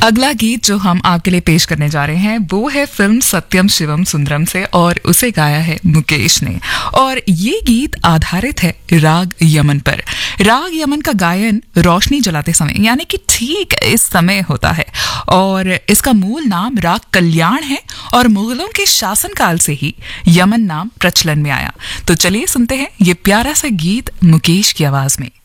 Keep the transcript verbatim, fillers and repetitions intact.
अगला गीत जो हम आपके लिए पेश करने जा रहे हैं वो है फिल्म सत्यम शिवम सुंदरम से और उसे गाया है मुकेश ने। और ये गीत आधारित है राग यमन पर। राग यमन का गायन रोशनी जलाते समय यानी कि ठीक इस समय होता है और इसका मूल नाम राग कल्याण है और मुगलों के शासनकाल से ही यमन नाम प्रचलन में आया। तो चलिए सुनते हैं ये प्यारा सा गीत मुकेश की आवाज में।